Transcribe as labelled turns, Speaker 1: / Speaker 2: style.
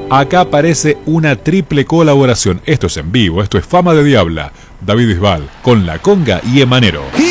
Speaker 1: Acá aparece una triple colaboración. Esto es en vivo, esto es Fama de Diabla, David Bisbal, con La Conga y Emanero.